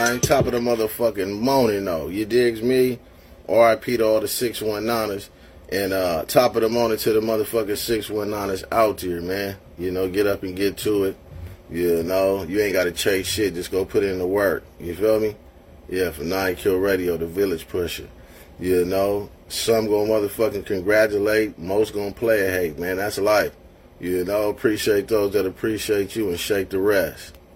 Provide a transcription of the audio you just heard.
man. Top of the motherfucking morning, though. You digs me? R.I.P. to all the 619ers. And top of the morning to the motherfucking 619ers out there, man. You know, get up and get to it. You know, you ain't got to chase shit. Just go put in the work. You feel me? Yeah, for 9 Kill Radio, the Village Pusher. You know, some gonna motherfucking congratulate. Most gonna play a hate, man. That's life. You know, appreciate those that appreciate you and shake the rest.